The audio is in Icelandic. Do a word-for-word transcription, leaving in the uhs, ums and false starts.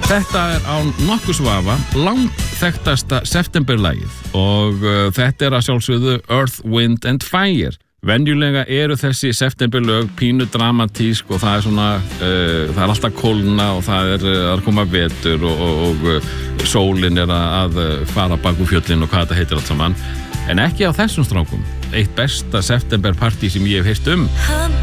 Þetta er án nokkurs vafa langþekktasta septemberlagið og uh, þetta er að sjálfsögðu Earth, Wind and Fire. Venjulega eru þessi septemberlög pínu dramatísk og það er svona, uh, það er alltaf kólna og það er uh, að koma vetur og, og, og uh, sólin er að uh, fara bak úr fjöllin og hvað þetta heitir allt saman. En ekki á þessum strákum. Eitt besta septemberpartí sem ég hef heyrt um.